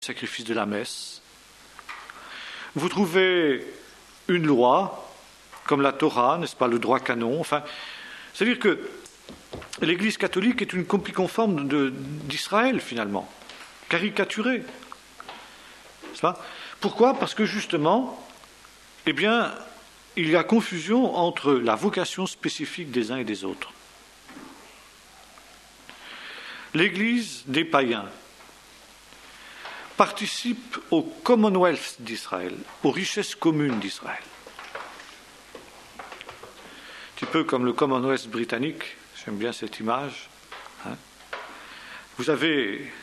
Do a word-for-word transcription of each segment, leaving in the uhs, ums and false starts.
sacrifice de la messe. Vous trouvez une loi, comme la Torah, n'est-ce pas, le droit canon. Enfin, c'est-à-dire que l'Église catholique est une copie conforme de, d'Israël, finalement, caricaturée. N'est-ce pas ? Pourquoi ? Parce que justement, eh bien, il y a confusion entre la vocation spécifique des uns et des autres. L'Église des païens participe au Commonwealth d'Israël, aux richesses communes d'Israël. Un petit peu comme le Commonwealth britannique, j'aime bien cette image. Hein. Vous avez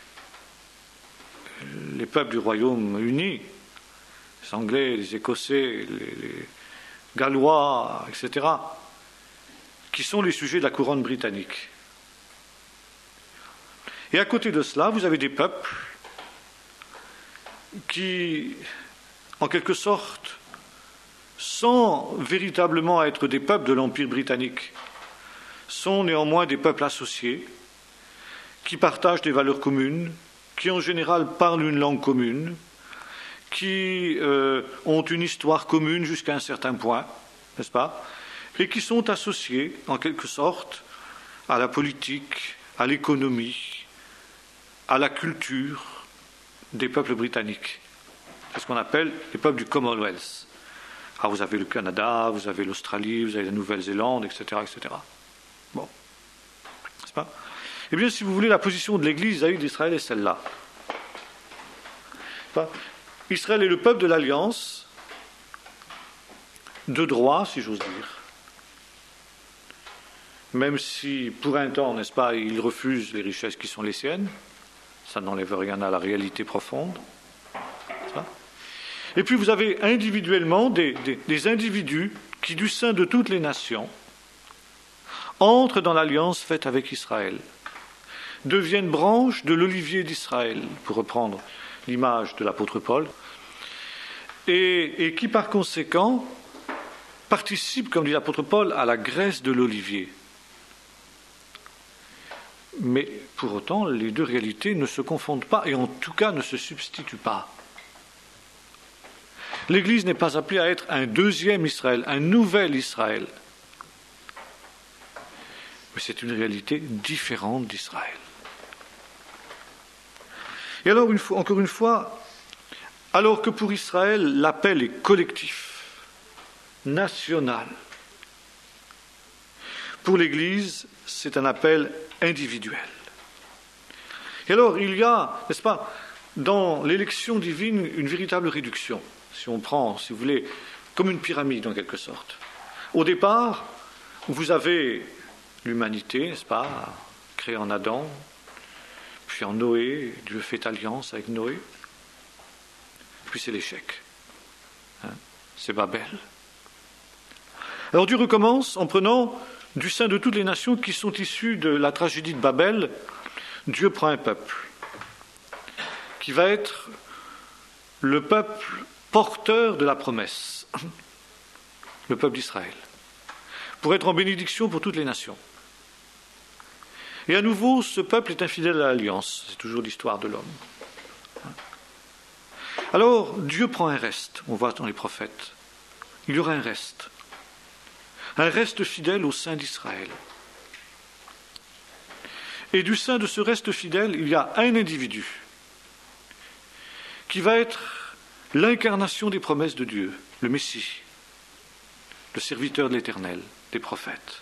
les peuples du Royaume-Uni, les Anglais, les Écossais, les, les Gallois, et cetera, qui sont les sujets de la couronne britannique. Et à côté de cela, vous avez des peuples qui, en quelque sorte, sans véritablement être des peuples de l'Empire britannique, sont néanmoins des peuples associés, qui partagent des valeurs communes, qui en général parlent une langue commune, qui euh, ont une histoire commune jusqu'à un certain point, n'est-ce pas, et qui sont associés, en quelque sorte, à la politique, à l'économie, à la culture des peuples britanniques. C'est ce qu'on appelle les peuples du Commonwealth. Alors vous avez le Canada, vous avez l'Australie, vous avez la Nouvelle-Zélande, et cetera, et cetera. Bon. N'est-ce pas ? Eh bien, si vous voulez, la position de l'Église vis-à-vis d'Israël est celle-là. Pas ? Israël est le peuple de l'Alliance, de droit, si j'ose dire. Même si, pour un temps, n'est-ce pas, il refuse les richesses qui sont les siennes, ça n'enlève rien à la réalité profonde. Et puis vous avez individuellement des, des, des individus qui, du sein de toutes les nations, entrent dans l'alliance faite avec Israël, deviennent branches de l'olivier d'Israël, pour reprendre l'image de l'apôtre Paul, et, et qui par conséquent participent, comme dit l'apôtre Paul, à la graisse de l'olivier. Mais pour autant, les deux réalités ne se confondent pas, et en tout cas ne se substituent pas. L'Église n'est pas appelée à être un deuxième Israël, un nouvel Israël. Mais c'est une réalité différente d'Israël. Et alors, une fois, encore une fois, alors que pour Israël, l'appel est collectif, national, pour l'Église, c'est un appel individuel. Et alors, il y a, n'est-ce pas, dans l'élection divine, une véritable réduction. Si on prend, si vous voulez, comme une pyramide en quelque sorte. Au départ, vous avez l'humanité, n'est-ce pas, créée en Adam, puis en Noé, Dieu fait alliance avec Noé, puis c'est l'échec. Hein, c'est Babel. Alors Dieu recommence en prenant du sein de toutes les nations qui sont issues de la tragédie de Babel. Dieu prend un peuple qui va être le peuple porteur de la promesse, le peuple d'Israël, pour être en bénédiction pour toutes les nations. Et à nouveau, ce peuple est infidèle à l'alliance, c'est toujours l'histoire de l'homme. Alors, Dieu prend un reste, on voit dans les prophètes, il y aura un reste, un reste fidèle au sein d'Israël. Et du sein de ce reste fidèle, il y a un individu qui va être l'incarnation des promesses de Dieu, le Messie, le serviteur de l'Éternel, des prophètes.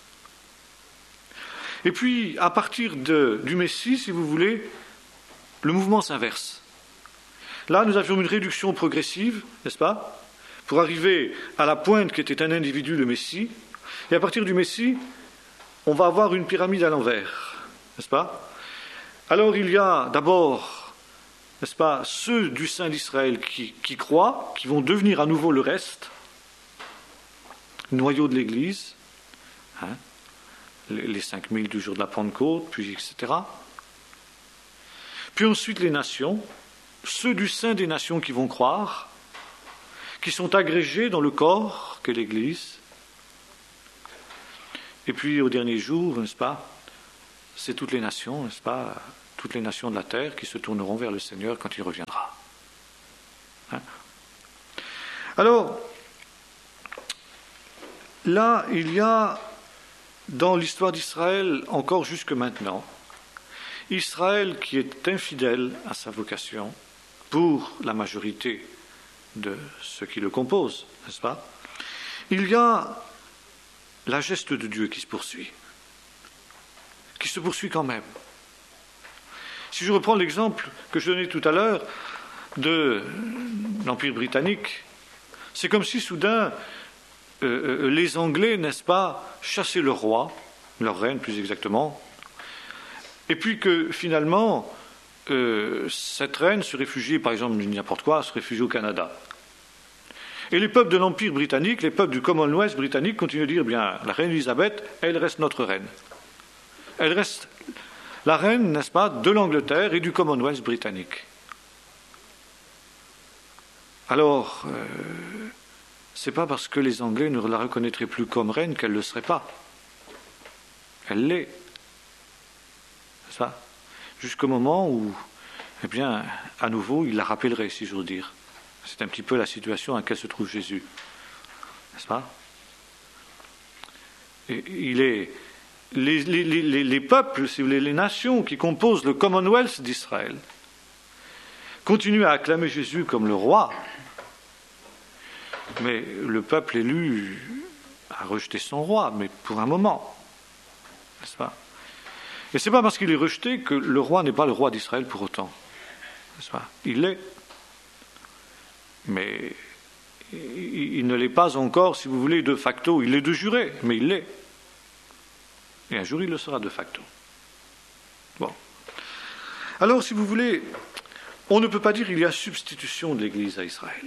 Et puis, à partir de, du Messie, si vous voulez, le mouvement s'inverse. Là, nous avions une réduction progressive, n'est-ce pas, pour arriver à la pointe qui était un individu, le Messie. Et à partir du Messie, on va avoir une pyramide à l'envers, n'est-ce pas ? Alors, il y a d'abord, n'est-ce pas, ceux du sein d'Israël qui, qui croient, qui vont devenir à nouveau le reste, noyau de l'Église, hein, les, les cinq mille du jour de la Pentecôte, puis et cetera. Puis ensuite les nations, ceux du sein des nations qui vont croire, qui sont agrégés dans le corps qu'est l'Église. Et puis au dernier jour, n'est-ce pas, c'est toutes les nations, n'est-ce pas, toutes les nations de la terre qui se tourneront vers le Seigneur quand il reviendra. Hein? Alors, là, il y a dans l'histoire d'Israël, encore jusque maintenant, Israël qui est infidèle à sa vocation pour la majorité de ceux qui le composent, n'est-ce pas? Il y a la geste de Dieu qui se poursuit, qui se poursuit quand même. Si je reprends l'exemple que je donnais tout à l'heure de l'Empire britannique, c'est comme si soudain euh, euh, les Anglais, n'est-ce pas, chassaient le roi, leur reine plus exactement, et puis que finalement euh, cette reine se réfugiait, par exemple, n'importe quoi, se réfugiait au Canada. Et les peuples de l'Empire britannique, les peuples du Commonwealth britannique continuent de dire, bien, la reine Elisabeth, elle reste notre reine. Elle reste la reine, n'est-ce pas, de l'Angleterre et du Commonwealth britannique. Alors, euh, c'est pas parce que les Anglais ne la reconnaîtraient plus comme reine qu'elle ne le serait pas. Elle l'est. C'est ça. Jusqu'au moment où, eh bien, à nouveau, il la rappellerait, si j'ose dire. C'est un petit peu la situation à laquelle se trouve Jésus. N'est-ce pas? Et il est... Les, les, les, les peuples, si vous voulez, les nations qui composent le Commonwealth d'Israël continuent à acclamer Jésus comme le roi, mais le peuple élu a rejeté son roi, mais pour un moment, n'est-ce pas? Et ce n'est pas parce qu'il est rejeté que le roi n'est pas le roi d'Israël pour autant, n'est-ce pas? Il l'est, mais il ne l'est pas encore, si vous voulez, de facto. Il l'est de juré, mais il l'est. Et un jour, il le sera de facto. Bon. Alors, si vous voulez, on ne peut pas dire qu'il y a substitution de l'Église à Israël.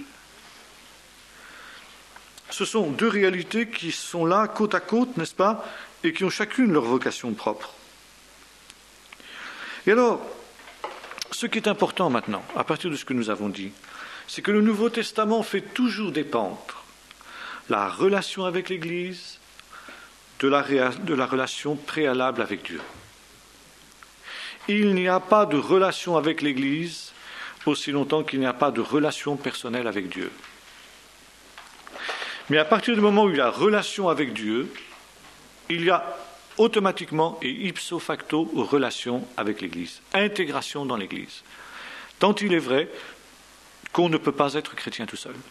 Ce sont deux réalités qui sont là, côte à côte, n'est-ce pas, et qui ont chacune leur vocation propre. Et alors, ce qui est important maintenant, à partir de ce que nous avons dit, c'est que le Nouveau Testament fait toujours dépendre la relation avec l'Église de la, de la relation préalable avec Dieu. Il n'y a pas de relation avec l'Église aussi longtemps qu'il n'y a pas de relation personnelle avec Dieu. Mais à partir du moment où il y a relation avec Dieu, il y a automatiquement et ipso facto relation avec l'Église, intégration dans l'Église. Tant il est vrai qu'on ne peut pas être chrétien tout seul.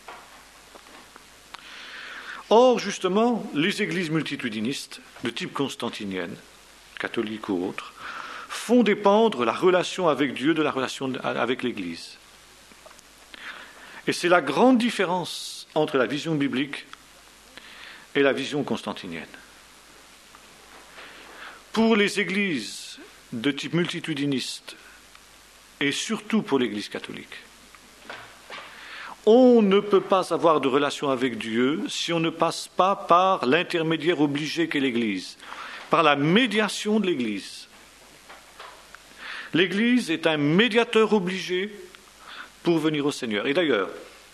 Or, justement, les églises multitudinistes, de type constantinienne, catholique ou autre, font dépendre la relation avec Dieu de la relation avec l'Église. Et c'est la grande différence entre la vision biblique et la vision constantinienne. Pour les églises de type multitudiniste, et surtout pour l'Église catholique, on ne peut pas avoir de relation avec Dieu si on ne passe pas par l'intermédiaire obligé qu'est l'Église, par la médiation de l'Église. L'Église est un médiateur obligé pour venir au Seigneur. Et d'ailleurs,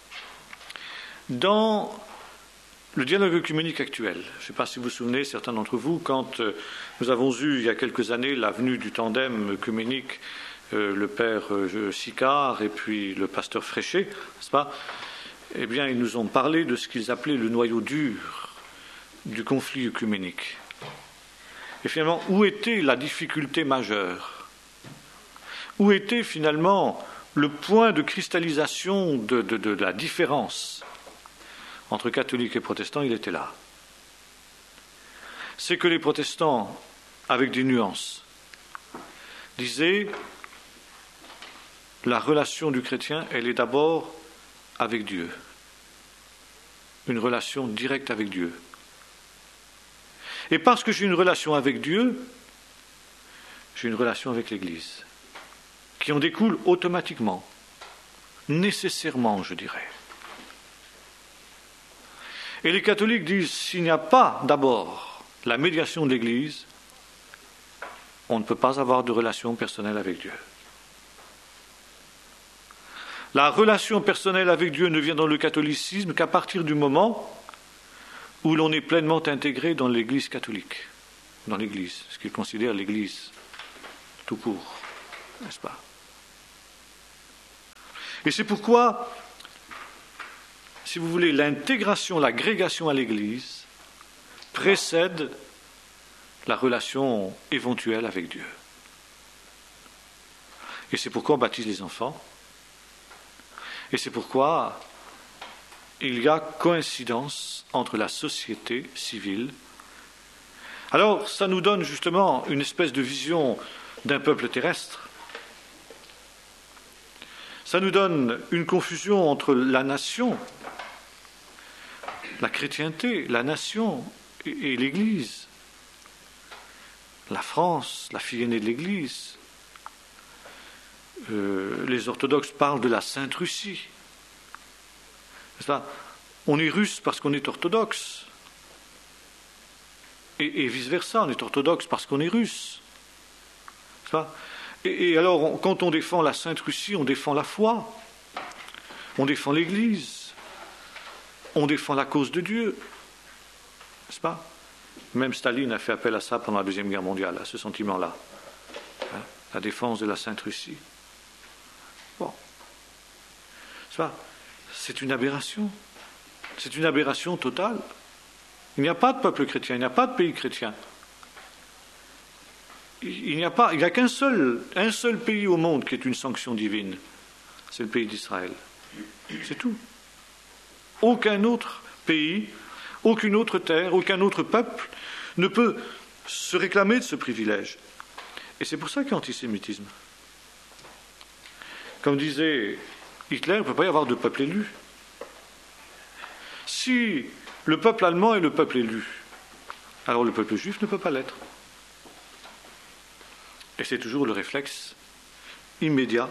dans le dialogue œcuménique actuel, je ne sais pas si vous vous souvenez, certains d'entre vous, quand nous avons eu il y a quelques années la venue du tandem œcuménique, Euh, le père euh, Sicard et puis le pasteur Fréchet, n'est-ce pas? Eh bien, ils nous ont parlé de ce qu'ils appelaient le noyau dur du conflit œcuménique. Et finalement, où était la difficulté majeure? Où était finalement le point de cristallisation de, de, de, de la différence entre catholiques et protestants? Il était là. C'est que les protestants, avec des nuances, disaient: la relation du chrétien, elle est d'abord avec Dieu. Une relation directe avec Dieu. Et parce que j'ai une relation avec Dieu, j'ai une relation avec l'Église, qui en découle automatiquement, nécessairement, je dirais. Et les catholiques disent, s'il n'y a pas d'abord la médiation de l'Église, on ne peut pas avoir de relation personnelle avec Dieu. La relation personnelle avec Dieu ne vient dans le catholicisme qu'à partir du moment où l'on est pleinement intégré dans l'Église catholique, dans l'Église, ce qu'ils considèrent l'Église tout court. n'est-ce pas? Et c'est pourquoi, si vous voulez, l'intégration, l'agrégation à l'Église précède la relation éventuelle avec Dieu. Et c'est pourquoi on baptise les enfants. Et c'est pourquoi il y a coïncidence entre la société civile. Alors, ça nous donne justement une espèce de vision d'un peuple terrestre. Ça nous donne une confusion entre la nation, la chrétienté, la nation et, et l'Église. La France, la fille aînée de l'Église. Euh, les orthodoxes parlent de la Sainte Russie. C'est ça. On est russe parce qu'on est orthodoxe. Et, et vice-versa, on est orthodoxe parce qu'on est russe. C'est ça. Et, et alors, on, quand on défend la Sainte Russie, on défend la foi. On défend l'Église. On défend la cause de Dieu. N'est-ce pas? Même Staline a fait appel à ça pendant la Deuxième Guerre mondiale, à ce sentiment-là. Hein, la défense de la Sainte Russie. Bon. C'est pas, c'est une aberration. C'est une aberration totale. Il n'y a pas de peuple chrétien, il n'y a pas de pays chrétien. Il n'y a pas, il n'y a qu'un seul, un seul pays au monde qui est une sanction divine. C'est le pays d'Israël. C'est tout. Aucun autre pays, aucune autre terre, aucun autre peuple ne peut se réclamer de ce privilège. Et c'est pour ça qu'il y a antisémitisme. Comme disait Hitler, il ne peut pas y avoir de peuple élu. Si le peuple allemand est le peuple élu, alors le peuple juif ne peut pas l'être. Et c'est toujours le réflexe immédiat.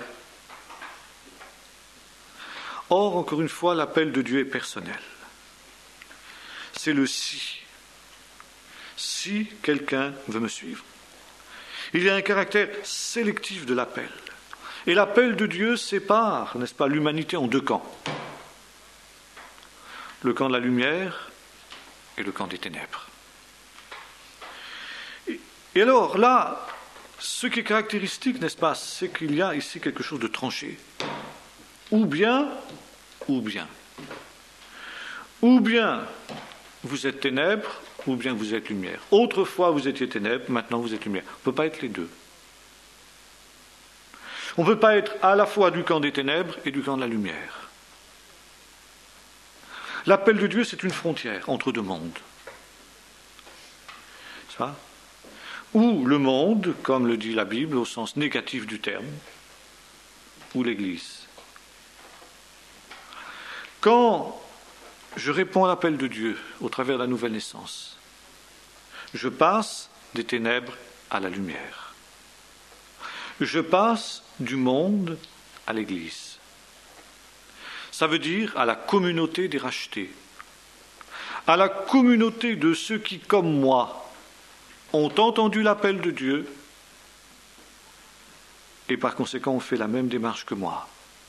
Or, encore une fois, l'appel de Dieu est personnel. C'est le si. Si quelqu'un veut me suivre. Il y a un caractère sélectif de l'appel. Et l'appel de Dieu sépare, n'est-ce pas, l'humanité en deux camps. Le camp de la lumière et le camp des ténèbres. Et, et alors, là, ce qui est caractéristique, n'est-ce pas, c'est qu'il y a ici quelque chose de tranché. Ou bien, ou bien. Ou bien vous êtes ténèbres, ou bien vous êtes lumière. Autrefois vous étiez ténèbres, maintenant vous êtes lumière. On ne peut pas être les deux. On ne peut pas être à la fois du camp des ténèbres et du camp de la lumière. L'appel de Dieu, c'est une frontière entre deux mondes. Ça ? Ou le monde, comme le dit la Bible, au sens négatif du terme, ou l'Église. Quand je réponds à l'appel de Dieu au travers de la nouvelle naissance, je passe des ténèbres à la lumière. Je passe du monde à l'Église. Ça veut dire à la communauté des rachetés, à la communauté de ceux qui, comme moi, ont entendu l'appel de Dieu et par conséquent ont fait la même démarche que moi.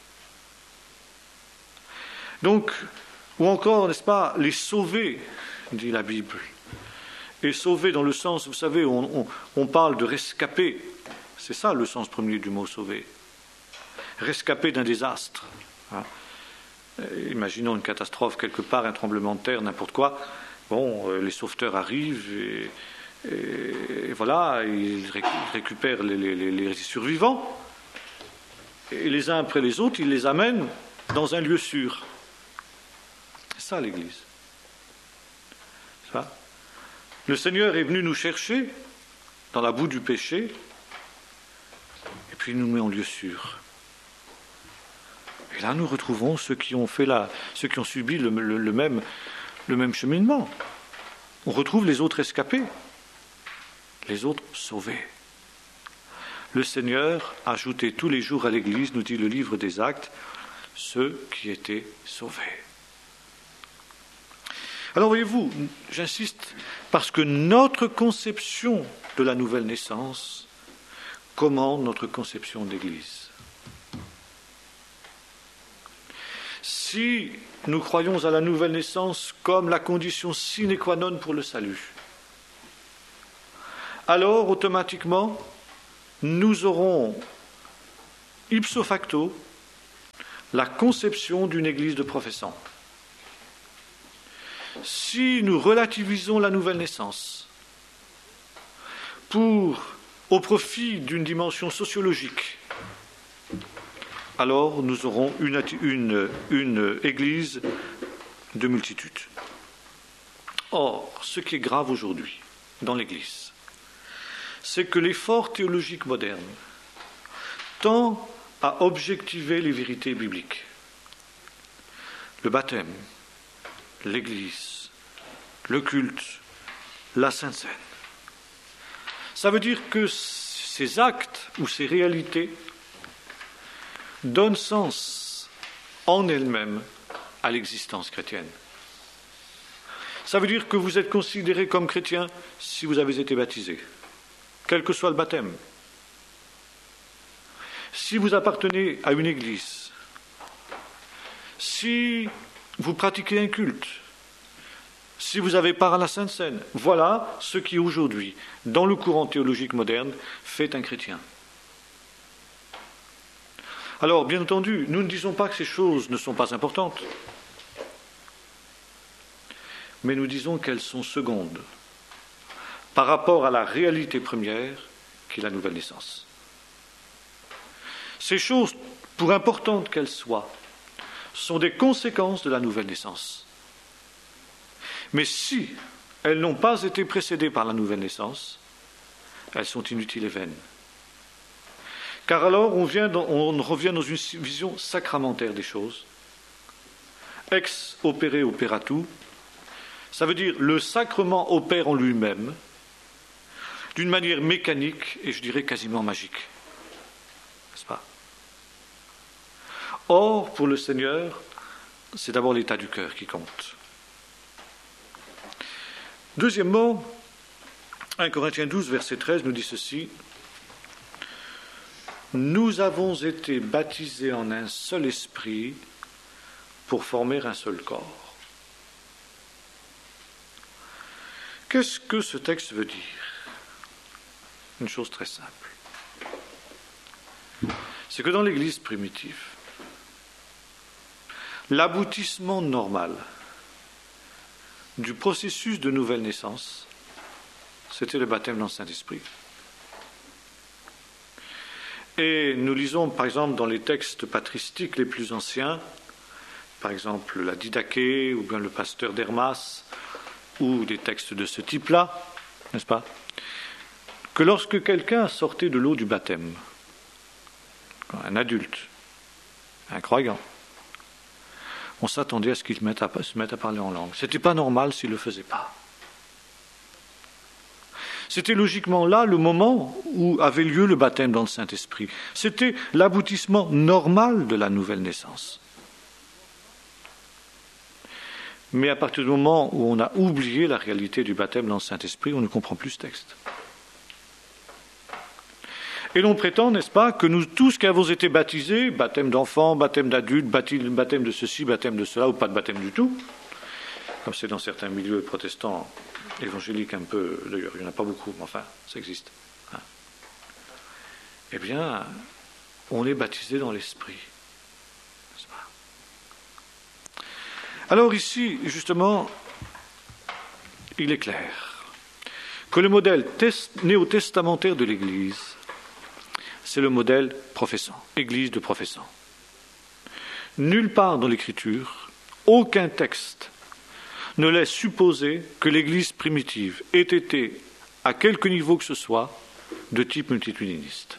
Donc, ou encore, n'est-ce pas, les sauvés, dit la Bible. Et sauvés dans le sens, vous savez, on, on, on parle de rescapés. C'est ça le sens premier du mot sauvé. Rescapés d'un désastre. Hein. Imaginons une catastrophe quelque part, un tremblement de terre, n'importe quoi. Bon, les sauveteurs arrivent et, et, et voilà, ils récupèrent les, les, les survivants. Et les uns après les autres, ils les amènent dans un lieu sûr. C'est ça l'Église. Ça. Le Seigneur est venu nous chercher dans la boue du péché et puis il nous met en lieu sûr. Et là nous retrouvons ceux qui ont fait la, ceux qui ont subi le, le, le, même, le même cheminement. On retrouve les autres escapés, les autres sauvés. Le Seigneur a ajouté tous les jours à l'Église, nous dit le livre des Actes, ceux qui étaient sauvés. Alors voyez-vous, j'insiste, parce que notre conception de la nouvelle naissance commande notre conception d'Église. Si nous croyons à la nouvelle naissance comme la condition sine qua non pour le salut, alors automatiquement, nous aurons ipso facto, la conception d'une Église de professants. Si nous relativisons la nouvelle naissance pour, au profit d'une dimension sociologique, alors nous aurons une, une, une Église de multitudes. Or, ce qui est grave aujourd'hui dans l'Église, c'est que l'effort théologique moderne tend à objectiver les vérités bibliques. Le baptême, l'Église, le culte, la Sainte Seine. Ça veut dire que ces actes ou ces réalités donnent sens en elles-mêmes à l'existence chrétienne. Ça veut dire que vous êtes considéré comme chrétien si vous avez été baptisé, quel que soit le baptême. Si vous appartenez à une église, si vous pratiquez un culte, si vous avez part à la Sainte Seine, voilà ce qui aujourd'hui, dans le courant théologique moderne, fait un chrétien. Alors, bien entendu, nous ne disons pas que ces choses ne sont pas importantes, mais nous disons qu'elles sont secondes par rapport à la réalité première qui est la nouvelle naissance. Ces choses, pour importantes qu'elles soient, sont des conséquences de la nouvelle naissance. Mais si elles n'ont pas été précédées par la nouvelle naissance, elles sont inutiles et vaines. Car alors on, vient dans, on revient dans une vision sacramentaire des choses. Ex opere operatu, ça veut dire le sacrement opère en lui-même, d'une manière mécanique et je dirais quasiment magique. N'est-ce pas ? Or, pour le Seigneur, c'est d'abord l'état du cœur qui compte. Deuxièmement, un Corinthiens douze, verset treize nous dit ceci. Nous avons été baptisés en un seul esprit pour former un seul corps. Qu'est-ce que ce texte veut dire ? Une chose très simple. C'est que dans l'Église primitive, l'aboutissement normal du processus de nouvelle naissance, c'était le baptême dans le Saint-Esprit. Et nous lisons, par exemple, dans les textes patristiques les plus anciens, par exemple la Didaché ou bien le pasteur d'Hermas, ou des textes de ce type-là, n'est-ce pas, que lorsque quelqu'un sortait de l'eau du baptême, un adulte, un croyant, on s'attendait à ce qu'il se mette à, se mette à parler en langue. Ce n'était pas normal s'il ne le faisait pas. C'était logiquement là le moment où avait lieu le baptême dans le Saint-Esprit. C'était l'aboutissement normal de la nouvelle naissance. Mais à partir du moment où on a oublié la réalité du baptême dans le Saint-Esprit, on ne comprend plus ce texte. Et l'on prétend, n'est-ce pas, que nous tous qui avons été baptisés, baptême d'enfants, baptême d'adultes, baptême de ceci, baptême de cela, ou pas de baptême du tout, comme c'est dans certains milieux protestants, évangéliques un peu, d'ailleurs il n'y en a pas beaucoup, mais enfin, ça existe. Hein. Eh bien, on est baptisé dans l'Esprit. N'est-ce pas ? Alors ici, justement, il est clair que le modèle néo-testamentaire de l'Église, c'est le modèle professant, Église de professants. Nulle part dans l'Écriture, aucun texte ne laisse supposer que l'Église primitive ait été, à quelque niveau que ce soit, de type multitudiniste.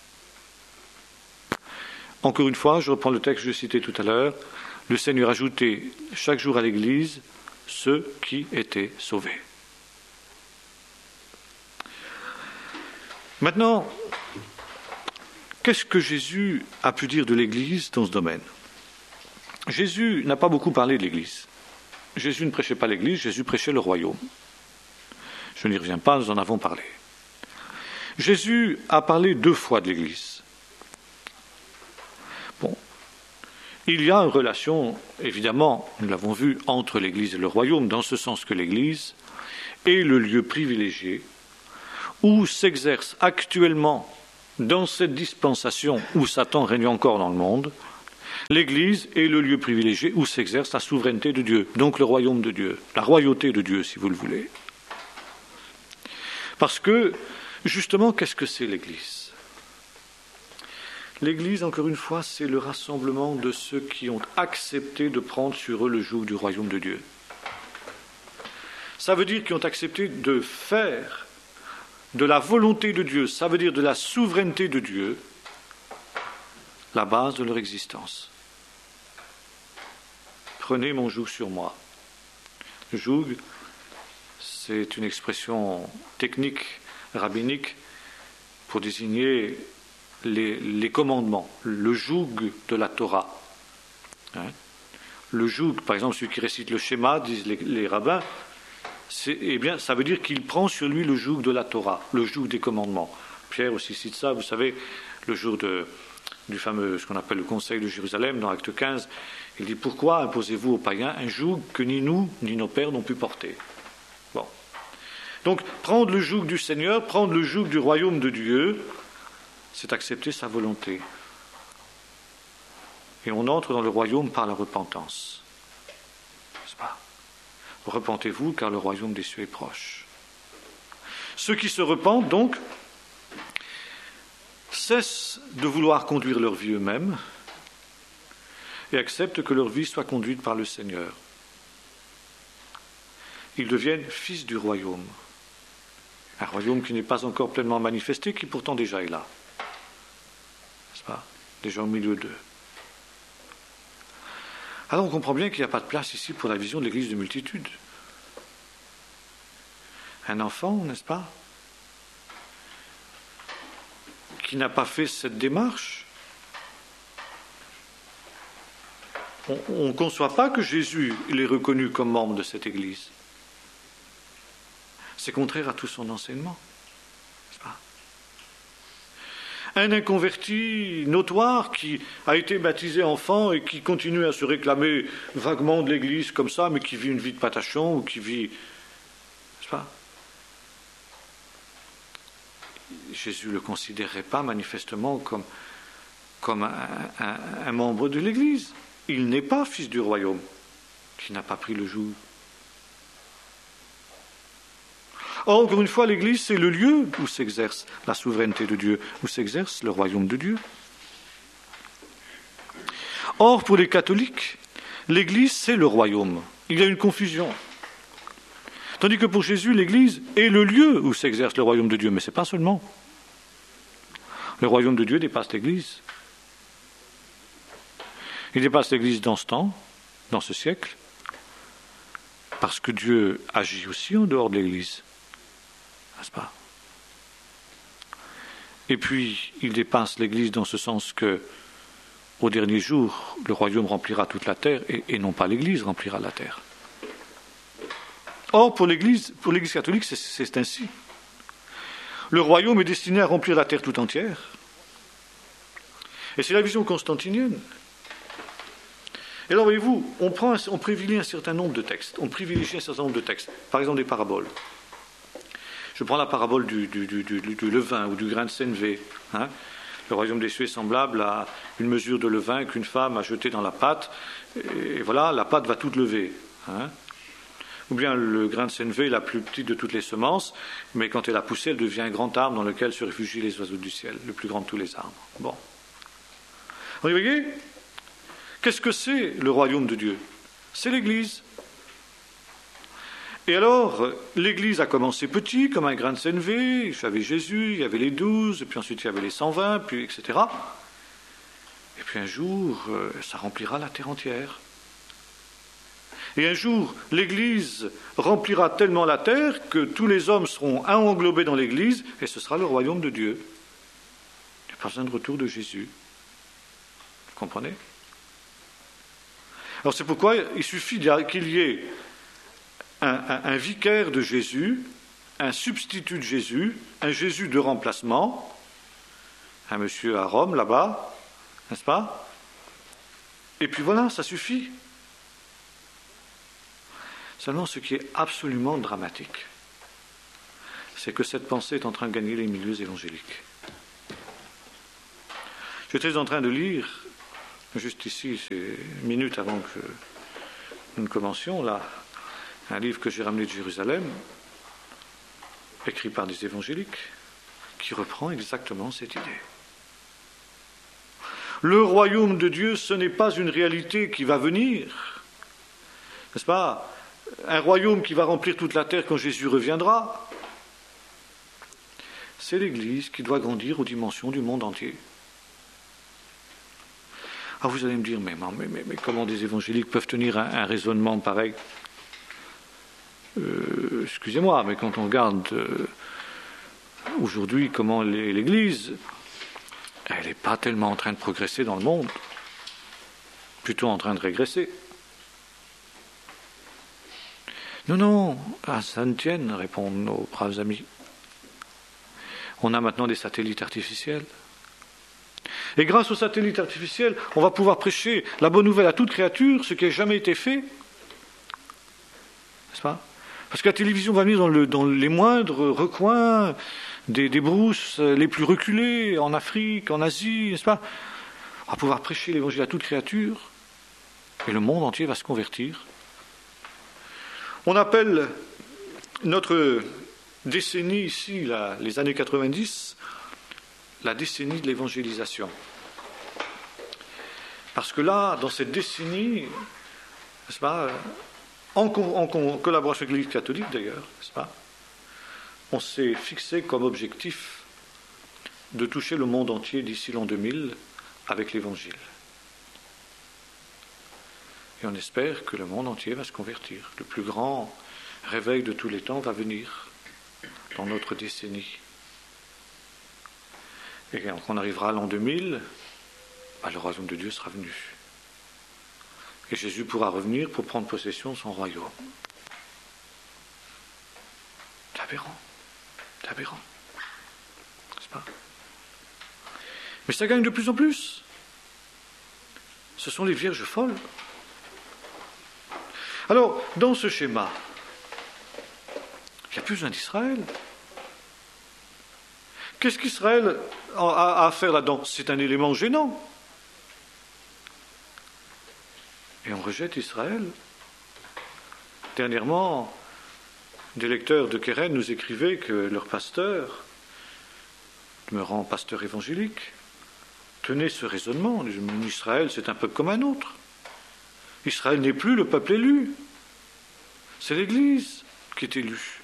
Encore une fois, je reprends le texte que je citais tout à l'heure, le Seigneur ajoutait chaque jour à l'Église ceux qui étaient sauvés. Maintenant, qu'est-ce que Jésus a pu dire de l'Église dans ce domaine ? Jésus n'a pas beaucoup parlé de l'Église. Jésus ne prêchait pas l'Église, Jésus prêchait le royaume. Je n'y reviens pas, nous en avons parlé. Jésus a parlé deux fois de l'Église. Bon, il y a une relation, évidemment, nous l'avons vu, entre l'Église et le royaume, dans ce sens que l'Église est le lieu privilégié où s'exerce actuellement dans cette dispensation où Satan règne encore dans le monde, l'Église est le lieu privilégié où s'exerce la souveraineté de Dieu, donc le royaume de Dieu, la royauté de Dieu, si vous le voulez. Parce que, justement, qu'est-ce que c'est l'Église ? L'Église, encore une fois, c'est le rassemblement de ceux qui ont accepté de prendre sur eux le joug du royaume de Dieu. Ça veut dire qu'ils ont accepté de faire de la volonté de Dieu, ça veut dire de la souveraineté de Dieu, la base de leur existence. Prenez mon joug sur moi. Le joug, c'est une expression technique, rabbinique, pour désigner les, les commandements, le joug de la Torah. Hein? Le joug, par exemple, celui qui récite le schéma, disent les, les rabbins, c'est, eh bien, ça veut dire qu'il prend sur lui le joug de la Torah, le joug des commandements. Pierre aussi cite ça, vous savez, le jour de, du fameux, ce qu'on appelle le Conseil de Jérusalem, dans Acte quinze, il dit « Pourquoi imposez-vous aux païens un joug que ni nous, ni nos pères n'ont pu porter ?» Bon. Donc, prendre le joug du Seigneur, prendre le joug du royaume de Dieu, c'est accepter sa volonté. Et on entre dans le royaume par la repentance. N'est-ce pas ? Repentez-vous, car le royaume des cieux est proche. Ceux qui se repentent, donc, cessent de vouloir conduire leur vie eux-mêmes et acceptent que leur vie soit conduite par le Seigneur. Ils deviennent fils du royaume. Un royaume qui n'est pas encore pleinement manifesté, qui pourtant déjà est là. N'est-ce pas ? Déjà au milieu d'eux. Alors on comprend bien qu'il n'y a pas de place ici pour la vision de l'église de multitude. Un enfant, n'est-ce pas, qui n'a pas fait cette démarche, on ne conçoit pas que Jésus l'ait reconnu comme membre de cette église. C'est contraire à tout son enseignement. N'est-ce pas ? Un inconverti notoire qui a été baptisé enfant et qui continue à se réclamer vaguement de l'Église comme ça, mais qui vit une vie de patachon ou qui vit... N'est-ce pas ? Jésus ne le considérait pas manifestement comme, comme un, un, un membre de l'Église. Il n'est pas fils du royaume, qui n'a pas pris le joug. Or, encore une fois, l'Église, c'est le lieu où s'exerce la souveraineté de Dieu, où s'exerce le royaume de Dieu. Or, pour les catholiques, l'Église, c'est le royaume. Il y a une confusion. Tandis que pour Jésus, l'Église est le lieu où s'exerce le royaume de Dieu. Mais ce n'est pas seulement. Le royaume de Dieu dépasse l'Église. Il dépasse l'Église dans ce temps, dans ce siècle, parce que Dieu agit aussi en dehors de l'Église. N'est-ce pas ? Et puis, il dépasse l'Église dans ce sens que, au dernier jour, le royaume remplira toute la terre, et, et non pas l'Église remplira la terre. Or, pour l'Église, pour l'Église catholique, c'est, c'est ainsi. Le royaume est destiné à remplir la terre tout entière. Et c'est la vision constantinienne. Et alors, voyez-vous, on, prend un, on privilégie un certain nombre de textes. On privilégie un certain nombre de textes. Par exemple, des paraboles. Je prends la parabole du, du, du, du, du levain ou du grain de sénévé. Hein. Le royaume des cieux est semblable à une mesure de levain qu'une femme a jeté dans la pâte. Et voilà, la pâte va toute lever. Hein. Ou bien le grain de sénévé est la plus petite de toutes les semences, mais quand elle a poussé, elle devient un grand arbre dans lequel se réfugient les oiseaux du ciel, le plus grand de tous les arbres. Bon. Vous voyez ? Qu'est-ce que c'est le royaume de Dieu ? C'est l'Église. Et alors, l'Église a commencé petit, comme un grain de sénévé. Il y avait Jésus, il y avait les douze, et puis ensuite il y avait les cent vingt, puis et cetera. Et puis un jour, ça remplira la terre entière. Et un jour, l'Église remplira tellement la terre que tous les hommes seront englobés dans l'Église, et ce sera le royaume de Dieu. Il n'y a pas besoin de retour de Jésus. Vous comprenez ? Alors c'est pourquoi il suffit qu'il y ait un, un, un vicaire de Jésus, un substitut de Jésus, un Jésus de remplacement, un monsieur à Rome, là-bas, n'est-ce pas ? Et puis voilà, ça suffit. Seulement, ce qui est absolument dramatique, c'est que cette pensée est en train de gagner les milieux évangéliques. J'étais en train de lire, juste ici, c'est une minute avant que nous ne commencions, là, un livre que j'ai ramené de Jérusalem, écrit par des évangéliques, qui reprend exactement cette idée. Le royaume de Dieu, ce n'est pas une réalité qui va venir, n'est-ce pas? Un royaume qui va remplir toute la terre quand Jésus reviendra. C'est l'Église qui doit grandir aux dimensions du monde entier. Ah, vous allez me dire, mais, mais, mais, mais comment des évangéliques peuvent tenir un, un raisonnement pareil? euh, Excusez-moi, mais quand on regarde euh, aujourd'hui comment l'Église, elle n'est pas tellement en train de progresser dans le monde, plutôt en train de régresser. Non, non, à ça ne tienne, répondent nos braves amis. On a maintenant des satellites artificiels. Et grâce aux satellites artificiels, on va pouvoir prêcher la bonne nouvelle à toute créature, ce qui n'a jamais été fait. N'est-ce pas? Parce que la télévision va venir dans, le, dans les moindres recoins des, des brousses les plus reculées, en Afrique, en Asie, n'est-ce pas? On va pouvoir prêcher l'évangile à toute créature, et le monde entier va se convertir. On appelle notre décennie ici, là, les années quatre-vingt-dix, la décennie de l'évangélisation. Parce que là, dans cette décennie, n'est-ce pas, en, en, en collaboration avec l'Église catholique d'ailleurs, n'est-ce pas, on s'est fixé comme objectif de toucher le monde entier d'ici l'an deux mille avec l'Évangile. Et on espère que le monde entier va se convertir. Le plus grand réveil de tous les temps va venir dans notre décennie. Et quand on arrivera à l'an deux mille, bah, le royaume de Dieu sera venu. Et Jésus pourra revenir pour prendre possession de son royaume. C'est aberrant. C'est aberrant. N'est-ce pas? Mais ça gagne de plus en plus. Ce sont les vierges folles. Alors, dans ce schéma, il n'y a plus besoin d'Israël. Qu'est-ce qu'Israël a à faire là-dedans? C'est un élément gênant. Et on rejette Israël. Dernièrement, des lecteurs de Keren nous écrivaient que leur pasteur, demeurant pasteur évangélique, tenait ce raisonnement. Israël, c'est un peuple comme un autre. Israël n'est plus le peuple élu. C'est l'Église qui est élue.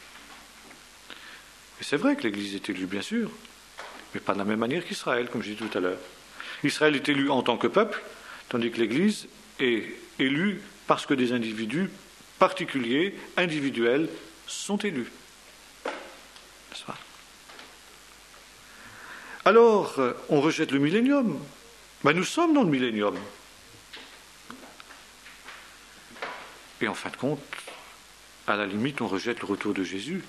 Et c'est vrai que l'Église est élue, bien sûr, mais pas de la même manière qu'Israël, comme j'ai dit tout à l'heure. Israël est élu en tant que peuple, tandis que l'Église est élue parce que des individus particuliers, individuels, sont élus. N'est-ce pas? Alors, on rejette le millénium. Ben, nous sommes dans le millénium. Et en fin de compte, à la limite, on rejette le retour de Jésus.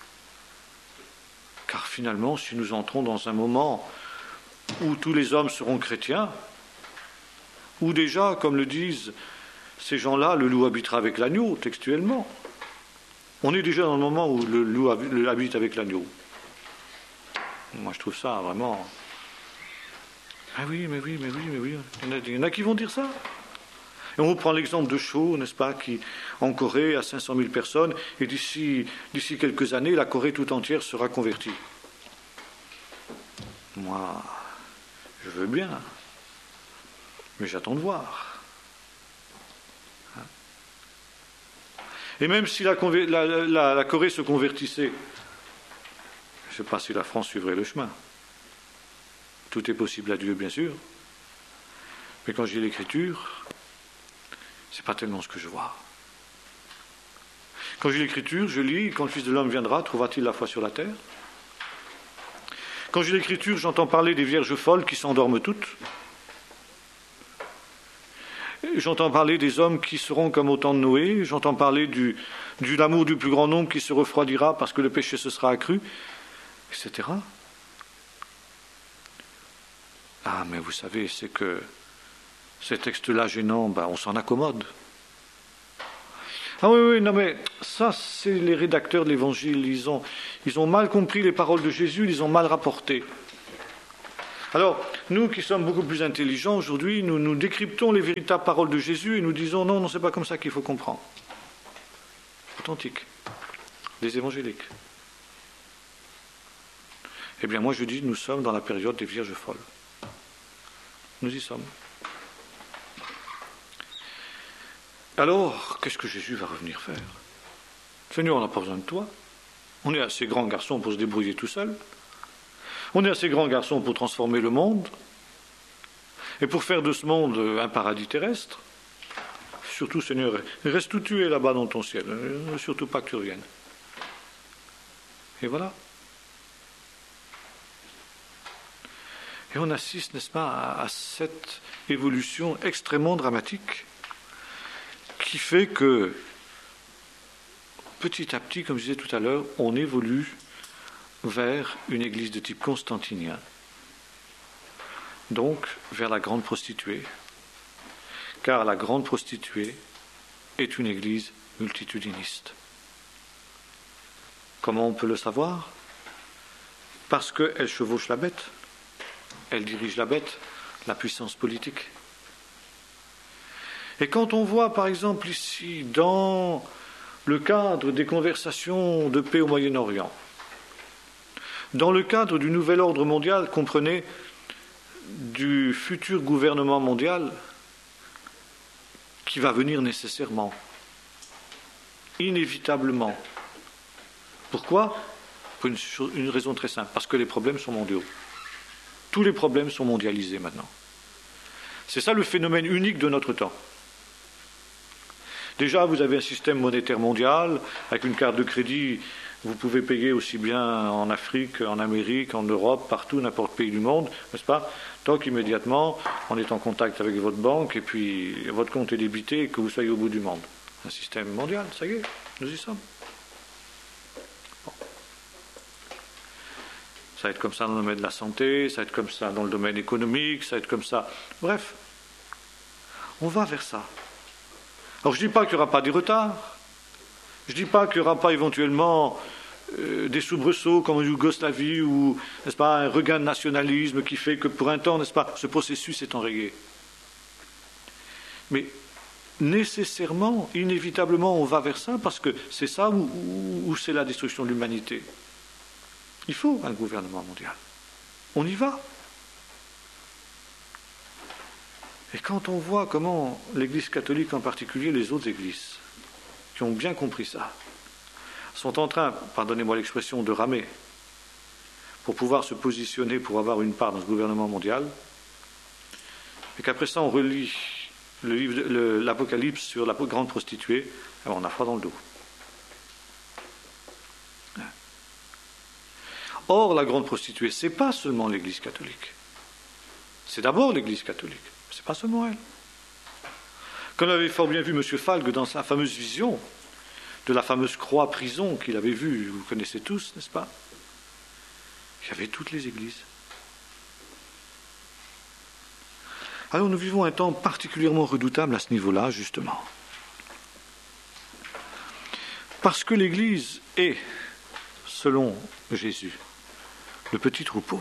Car finalement, si nous entrons dans un moment où tous les hommes seront chrétiens, où déjà, comme le disent ces gens-là, le loup habitera avec l'agneau, textuellement. On est déjà dans le moment où le loup habite avec l'agneau. Moi, je trouve ça vraiment... Ah oui, mais oui, mais oui, mais oui. Il y en a, il y en a qui vont dire ça. Et on prend l'exemple de Shaw, n'est-ce pas, qui, en Corée, a cinq cent mille personnes, et d'ici, d'ici quelques années, la Corée tout entière sera convertie. Moi, je veux bien, mais j'attends de voir. Hein? Et même si la, la, la, la Corée se convertissait, je ne sais pas si la France suivrait le chemin. Tout est possible à Dieu, bien sûr. Mais quand j'ai l'Écriture, c'est pas tellement ce que je vois. Quand j'ai l'Écriture, je lis, quand le Fils de l'homme viendra, trouvera-t-il la foi sur la terre? Quand j'ai l'Écriture, j'entends parler des vierges folles qui s'endorment toutes. J'entends parler des hommes qui seront comme au temps de Noé. J'entends parler du, du l'amour du plus grand nombre qui se refroidira parce que le péché se sera accru, et cetera. Ah, mais vous savez, c'est que ces textes-là gênants, ben, on s'en accommode. Ah oui, oui, non mais ça, c'est les rédacteurs de l'Évangile. Ils ont, ils ont mal compris les paroles de Jésus, ils les ont mal rapportées. Alors, nous qui sommes beaucoup plus intelligents aujourd'hui, nous, nous décryptons les véritables paroles de Jésus et nous disons non, non, c'est pas comme ça qu'il faut comprendre. Authentique. Des évangéliques. Eh bien, moi je dis, nous sommes dans la période des vierges folles. Nous y sommes. Alors, qu'est-ce que Jésus va revenir faire? Seigneur, on n'a pas besoin de toi. On est assez grands garçons pour se débrouiller tout seul. On est assez grands garçons pour transformer le monde et pour faire de ce monde un paradis terrestre. Surtout, Seigneur, reste où tu es là-bas dans ton ciel. Surtout pas que tu reviennes. Et voilà. Et on assiste, n'est-ce pas, à, à cette évolution extrêmement dramatique qui fait que, petit à petit, comme je disais tout à l'heure, on évolue vers une église de type constantinien, donc vers la grande prostituée, car la grande prostituée est une église multitudiniste. Comment on peut le savoir? Parce qu'elle chevauche la bête, elle dirige la bête, la puissance politique. Et quand on voit, par exemple, ici, dans le cadre des conversations de paix au Moyen-Orient, dans le cadre du nouvel ordre mondial, comprenez, du futur gouvernement mondial qui va venir nécessairement, inévitablement. Pourquoi? Pour une, une raison très simple, parce que les problèmes sont mondiaux. Tous les problèmes sont mondialisés maintenant. C'est ça le phénomène unique de notre temps. Déjà, vous avez un système monétaire mondial, avec une carte de crédit. Vous pouvez payer aussi bien en Afrique, en Amérique, en Europe, partout, n'importe pays du monde, n'est-ce pas? Tant qu'immédiatement, on est en contact avec votre banque et puis votre compte est débité et que vous soyez au bout du monde. Un système mondial, ça y est, nous y sommes. Bon. Ça va être comme ça dans le domaine de la santé, ça va être comme ça dans le domaine économique, ça va être comme ça. Bref, on va vers ça. Alors je ne dis pas qu'il n'y aura pas des retards. Je ne dis pas qu'il n'y aura pas éventuellement euh, des soubresauts comme en Yougoslavie ou, n'est-ce pas, un regain de nationalisme qui fait que pour un temps, n'est-ce pas, ce processus est enrayé. Mais nécessairement, inévitablement, on va vers ça parce que c'est ça où, où, où c'est la destruction de l'humanité. Il faut un gouvernement mondial. On y va. Et quand on voit comment l'Église catholique, en particulier les autres églises, qui ont bien compris ça, sont en train, pardonnez-moi l'expression, de ramer pour pouvoir se positionner, pour avoir une part dans ce gouvernement mondial, et qu'après ça on relit le livre, le, l'Apocalypse sur la grande prostituée, alors on a froid dans le dos. Or, la grande prostituée, ce n'est pas seulement l'Église catholique. C'est d'abord l'Église catholique, ce n'est pas seulement elle. Comme l'avait fort bien vu M. Falgue dans sa fameuse vision de la fameuse croix prison qu'il avait vue, vous connaissez tous, n'est-ce pas? Il y avait toutes les églises. Alors nous vivons un temps particulièrement redoutable à ce niveau-là, justement. Parce que l'Église est, selon Jésus, le petit troupeau.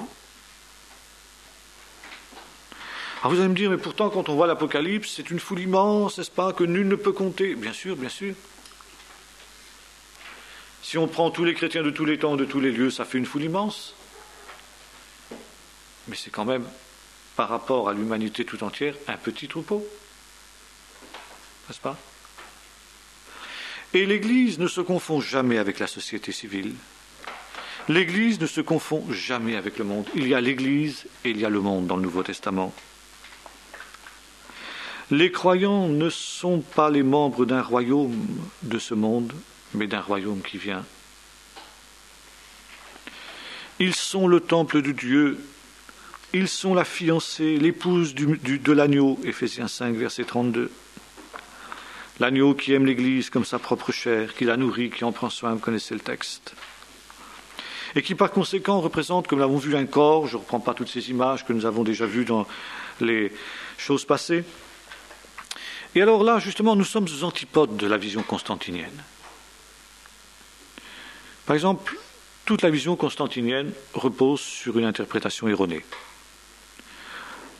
Alors vous allez me dire, mais pourtant quand on voit l'Apocalypse, c'est une foule immense, n'est-ce pas, que nul ne peut compter. Bien sûr, bien sûr. Si on prend tous les chrétiens de tous les temps, de tous les lieux, ça fait une foule immense. Mais c'est quand même, par rapport à l'humanité tout entière, un petit troupeau. N'est-ce pas? Et l'Église ne se confond jamais avec la société civile. L'Église ne se confond jamais avec le monde. Il y a l'Église et il y a le monde dans le Nouveau Testament. Les croyants ne sont pas les membres d'un royaume de ce monde, mais d'un royaume qui vient. Ils sont le temple de Dieu, ils sont la fiancée, l'épouse du, du, de l'agneau, Éphésiens cinq, verset trente-deux. L'agneau qui aime l'Église comme sa propre chair, qui la nourrit, qui en prend soin, vous connaissez le texte. Et qui par conséquent représente, comme nous l'avons vu, un corps, je ne reprends pas toutes ces images que nous avons déjà vues dans les choses passées. Et alors là, justement, nous sommes aux antipodes de la vision constantinienne. Par exemple, toute la vision constantinienne repose sur une interprétation erronée.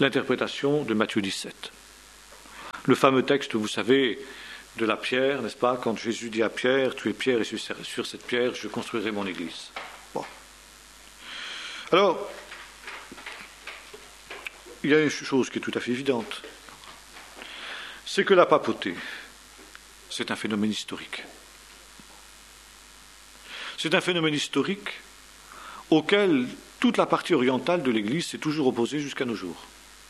l'interprétation de Matthieu dix-sept. Le fameux texte, vous savez, de la pierre, n'est-ce pas, quand Jésus dit à Pierre, tu es pierre et sur cette pierre je construirai mon église. Bon. Alors, il y a une chose qui est tout à fait évidente, c'est que la papauté, c'est un phénomène historique. C'est un phénomène historique auquel toute la partie orientale de l'Église s'est toujours opposée jusqu'à nos jours.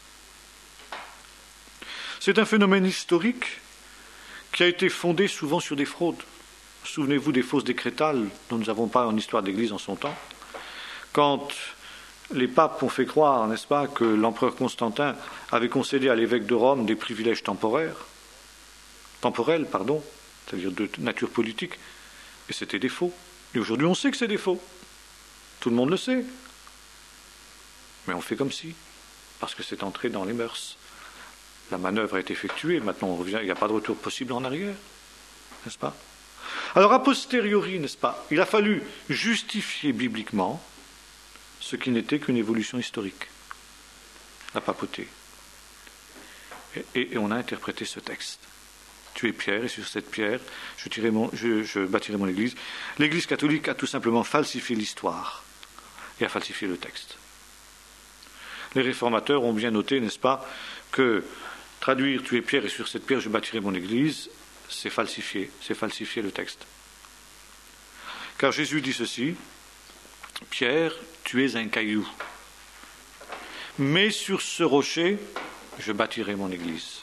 C'est un phénomène historique qui a été fondé souvent sur des fraudes. Souvenez-vous des fausses décrétales dont nous n'avons pas en histoire d'Église en son temps. Quand les papes ont fait croire, n'est-ce pas, que l'empereur Constantin avait concédé à l'évêque de Rome des privilèges temporaires, temporels, pardon, c'est-à-dire de nature politique, et c'était des faux. Et aujourd'hui, on sait que c'est des faux. Tout le monde le sait. Mais on fait comme si, parce que c'est entré dans les mœurs. La manœuvre a été effectuée, maintenant on revient, il n'y a pas de retour possible en arrière, n'est-ce pas? Alors, a posteriori, n'est-ce pas, il a fallu justifier bibliquement ce qui n'était qu'une évolution historique, la papauté. Et, et, et on a interprété ce texte. Tu es pierre, et sur cette pierre, je, tirerai mon, je, je bâtirai mon église. L'église catholique a tout simplement falsifié l'histoire et a falsifié le texte. Les réformateurs ont bien noté, n'est-ce pas, que traduire tu es pierre et sur cette pierre je bâtirai mon église, c'est falsifier, c'est falsifier le texte. Car Jésus dit ceci, Pierre, tu es un caillou, mais sur ce rocher je bâtirai mon église.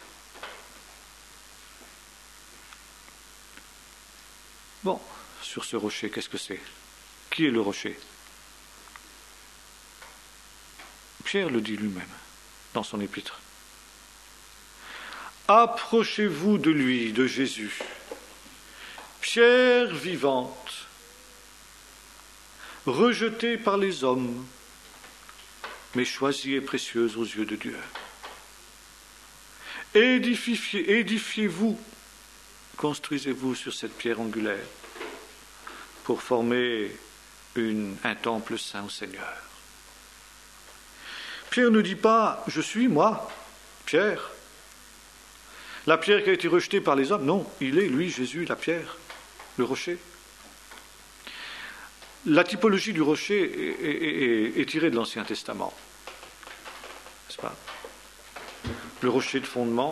Bon, sur ce rocher, qu'est-ce que c'est? Qui est le rocher? Pierre le dit lui-même dans son épître. Approchez-vous de lui, de Jésus, pierre vivante, rejetée par les hommes, mais choisie et précieuse aux yeux de Dieu. Édifiez, édifiez-vous, construisez-vous sur cette pierre angulaire pour former une, un temple saint au Seigneur. Pierre ne dit pas « je suis moi, Pierre ». La pierre qui a été rejetée par les hommes, non, il est, lui, Jésus, la pierre, le rocher. La typologie du rocher est, est, est, est tirée de l'Ancien Testament, n'est-ce pas? Le rocher de fondement,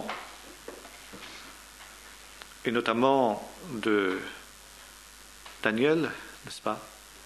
et notamment de Daniel, n'est-ce pas?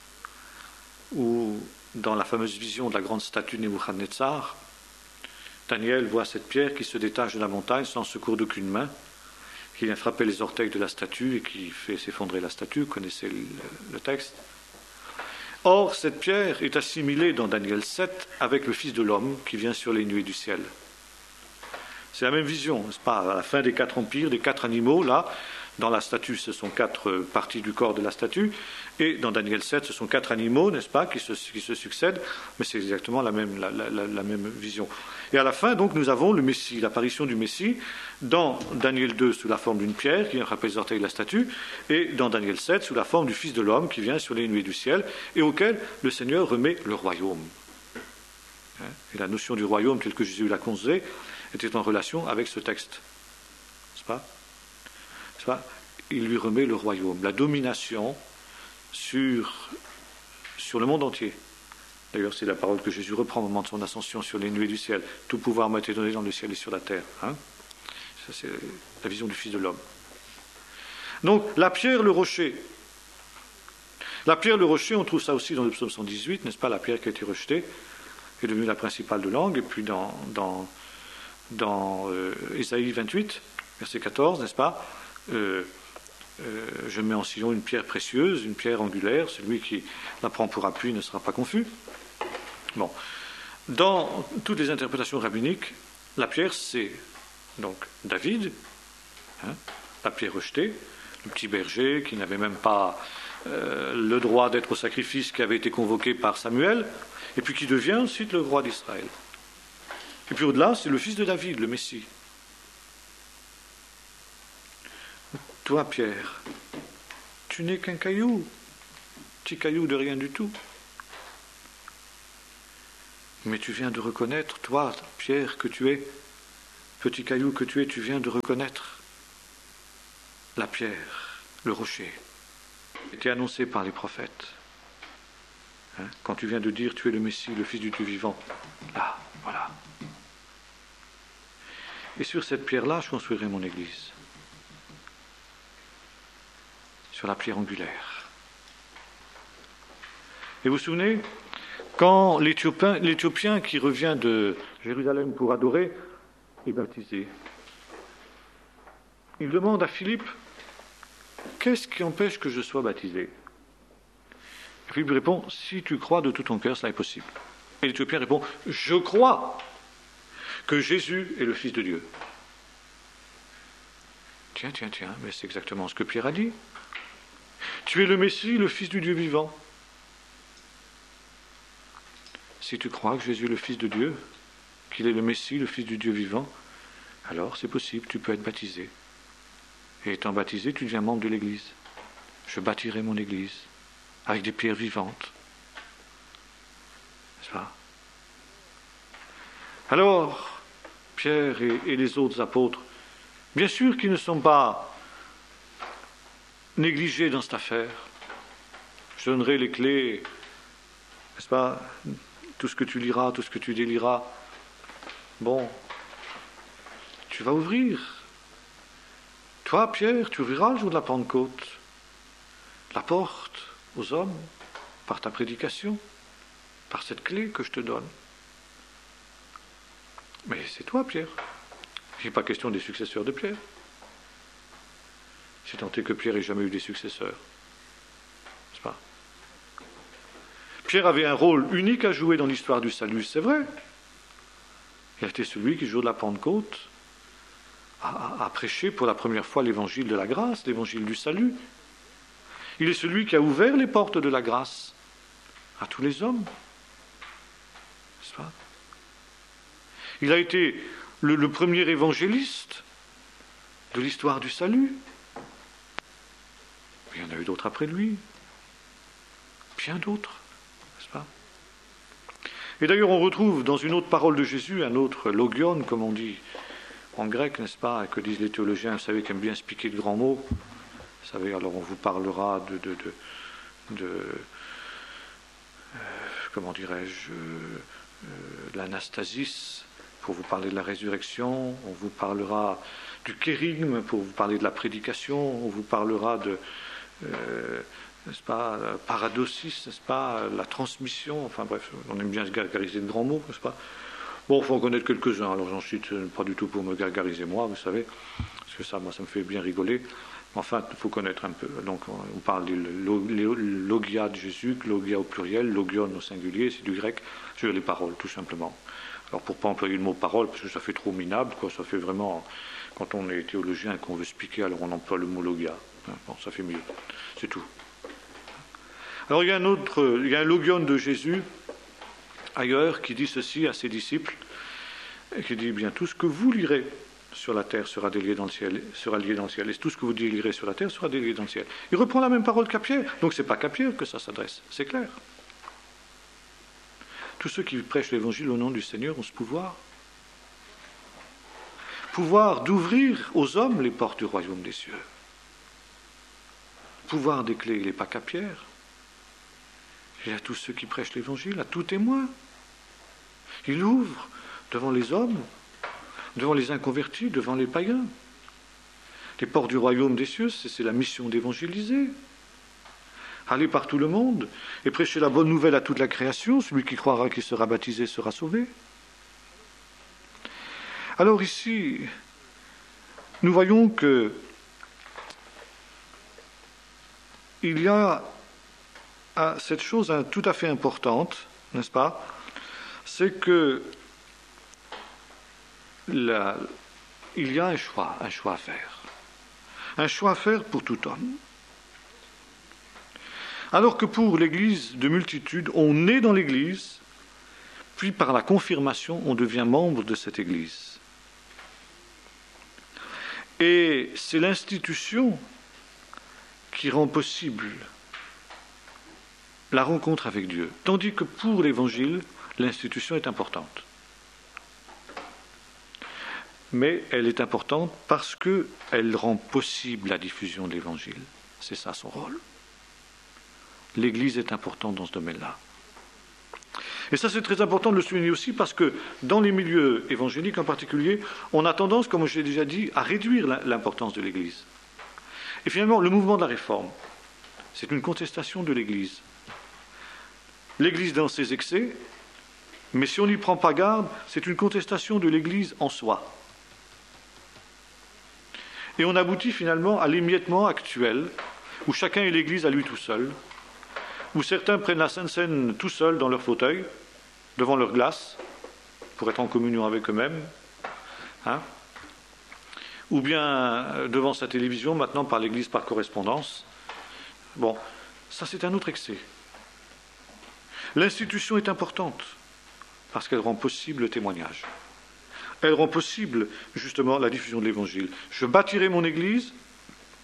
Ou dans la fameuse vision de la grande statue de Nebuchadnezzar, Daniel voit cette pierre qui se détache de la montagne sans secours d'aucune main, qui vient frapper les orteils de la statue et qui fait s'effondrer la statue. Vous connaissez le, le texte. Or, cette pierre est assimilée dans Daniel sept avec le Fils de l'homme qui vient sur les nuées du ciel. C'est la même vision, n'est-ce pas? À la fin des quatre empires, des quatre animaux, là, dans la statue, ce sont quatre parties du corps de la statue, et dans Daniel sept, ce sont quatre animaux, n'est-ce pas, qui se, qui se succèdent, mais c'est exactement la même, la, la, la même vision. Et à la fin, donc, nous avons le Messie, l'apparition du Messie, dans Daniel deux, sous la forme d'une pierre, qui vient frapper les orteils de la statue, et dans Daniel sept, sous la forme du Fils de l'homme, qui vient sur les nuées du ciel, et auquel le Seigneur remet le royaume. Et la notion du royaume, tel que Jésus l'a conçu, était en relation avec ce texte. N'est-ce pas? N'est-ce pas? Il lui remet le royaume, la domination sur, sur le monde entier. D'ailleurs, c'est la parole que Jésus reprend au moment de son ascension sur les nuées du ciel. Tout pouvoir m'a été donné dans le ciel et sur la terre. Hein? Ça, c'est la vision du Fils de l'homme. Donc, la pierre, le rocher. La pierre, le rocher, on trouve ça aussi dans le psaume cent dix-huit, n'est-ce pas? La pierre qui a été rejetée est devenue la principale de langue. Et puis dans, dans, dans euh, Ésaïe vingt-huit, verset quatorze, n'est-ce pas? euh, euh, Je mets en Sion une pierre précieuse, une pierre angulaire. Celui qui la prend pour appui ne sera pas confus. Bon. Dans toutes les interprétations rabbiniques, la pierre, c'est donc David, hein, la pierre rejetée, le petit berger qui n'avait même pas euh, le droit d'être au sacrifice, qui avait été convoqué par Samuel, et puis qui devient ensuite le roi d'Israël. Et puis au-delà, c'est le fils de David, le Messie. Toi, Pierre, tu n'es qu'un caillou, petit caillou de rien du tout. Mais tu viens de reconnaître, toi, Pierre, que tu es, petit caillou que tu es, tu viens de reconnaître la pierre, le rocher, était annoncé par les prophètes. Hein, quand tu viens de dire tu es le Messie, le Fils du Dieu vivant, là, voilà. Et sur cette pierre-là, je construirai mon église. Sur la pierre angulaire. Et vous vous souvenez, quand l'Éthiopien, l'Éthiopien qui revient de Jérusalem pour adorer est baptisé, il demande à Philippe, qu'est-ce qui empêche que je sois baptisé? Et Philippe lui répond, si tu crois de tout ton cœur, cela est possible. Et l'Éthiopien répond, je crois que Jésus est le Fils de Dieu. Tiens, tiens, tiens, mais c'est exactement ce que Pierre a dit. Tu es le Messie, le Fils du Dieu vivant. Si tu crois que Jésus est le Fils de Dieu, qu'il est le Messie, le Fils du Dieu vivant, alors c'est possible, tu peux être baptisé. Et étant baptisé, tu deviens membre de l'Église. Je bâtirai mon Église avec des pierres vivantes. N'est-ce pas? Alors, Pierre et, et les autres apôtres, bien sûr qu'ils ne sont pas négligés dans cette affaire. Je donnerai les clés, n'est-ce pas? Tout ce que tu liras, tout ce que tu déliras. Bon, tu vas ouvrir. Toi, Pierre, tu ouvriras le jour de la Pentecôte la porte aux hommes par ta prédication, par cette clé que je te donne. Mais c'est toi, Pierre. Il n'est pas question des successeurs de Pierre. C'est tenté que Pierre n'ait jamais eu des successeurs. N'est-ce pas? Pierre avait un rôle unique à jouer dans l'histoire du salut, c'est vrai. Il a été celui qui, le jour de la Pentecôte, a, a prêché pour la première fois l'évangile de la grâce, l'évangile du salut. Il est celui qui a ouvert les portes de la grâce à tous les hommes. N'est-ce pas? Il a été le, le premier évangéliste de l'histoire du salut. Il y en a eu d'autres après lui. Bien d'autres. N'est-ce pas? Et d'ailleurs, on retrouve dans une autre parole de Jésus, un autre logion, comme on dit en grec, n'est-ce pas, que disent les théologiens, vous savez, qui aiment bien expliquer de grands mots. Vous savez, alors on vous parlera de, de, de, de euh, comment dirais-je, euh, de l'anastasis, pour vous parler de la résurrection. On vous parlera du kérigme, pour vous parler de la prédication. On vous parlera de, euh, n'est-ce pas, paradosis, n'est-ce pas, la transmission. Enfin bref, on aime bien se gargariser de grands mots, n'est-ce pas? Bon, il faut en connaître quelques-uns. Alors j'en cite pas du tout pour me gargariser moi, vous savez, parce que ça, moi, ça me fait bien rigoler. Enfin, il faut connaître un peu. Donc, on parle du logia de Jésus, logia au pluriel, logion au singulier, c'est du grec, c'est les paroles, tout simplement. Alors, pour ne pas employer le mot parole, parce que ça fait trop minable, quoi, ça fait vraiment, quand on est théologien et qu'on veut expliquer, alors on emploie le mot logia. Bon, ça fait mieux, c'est tout. Alors, il y a un autre, il y a un logion de Jésus, ailleurs, qui dit ceci à ses disciples, et qui dit, bien, tout ce que vous lirez sur la terre sera délié dans le ciel, sera lié dans le ciel, et tout ce que vous délirez sur la terre sera délié dans le ciel. Il reprend la même parole qu'à Pierre, donc c'est pas qu'à Pierre que ça s'adresse, c'est clair. Tous ceux qui prêchent l'évangile au nom du Seigneur ont ce pouvoir. Pouvoir d'ouvrir aux hommes les portes du royaume des cieux. Pouvoir des clés, il n'est pas qu'à Pierre. Il y a tous ceux qui prêchent l'évangile, à tout témoin. Il ouvre devant les hommes, devant les inconvertis, devant les païens. Les portes du royaume des cieux, c'est, c'est la mission d'évangéliser. Aller par tout le monde et prêcher la bonne nouvelle à toute la création. Celui qui croira qu'il sera baptisé sera sauvé. Alors ici, nous voyons que il y a cette chose tout à fait importante, n'est-ce pas? C'est que La, il y a un choix, un choix à faire. Un choix à faire pour tout homme. Alors que pour l'Église de multitude, on naît dans l'Église, puis par la confirmation, on devient membre de cette Église. Et c'est l'institution qui rend possible la rencontre avec Dieu. Tandis que pour l'Évangile, L'institution est importante. Mais elle est importante parce qu'elle rend possible la diffusion de l'Évangile. C'est ça son rôle. L'Église est importante dans ce domaine-là. Et ça, c'est très important de le souligner aussi parce que dans les milieux évangéliques en particulier, on a tendance, comme je l'ai déjà dit, à réduire l'importance de l'Église. Et finalement, le mouvement de la Réforme, c'est une contestation de l'Église. L'Église dans ses excès, mais si on n'y prend pas garde, c'est une contestation de l'Église en soi. Et on aboutit finalement à l'émiettement actuel, où chacun est l'Église à lui tout seul, où certains prennent la Sainte Seine tout seuls dans leur fauteuil, devant leur glace, pour être en communion avec eux-mêmes, hein, ou bien devant sa télévision, maintenant par l'Église par correspondance. Bon, ça c'est un autre excès. L'institution est importante, parce qu'elle rend possible le témoignage. Elle rend possible, justement, la diffusion de l'Évangile. Je bâtirai mon Église, pourquoi ?